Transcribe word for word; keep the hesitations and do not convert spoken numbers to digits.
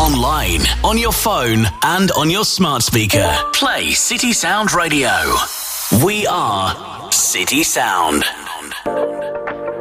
Online, on your phone, and on your smart speaker. Play City Sound Radio. We are City Sound.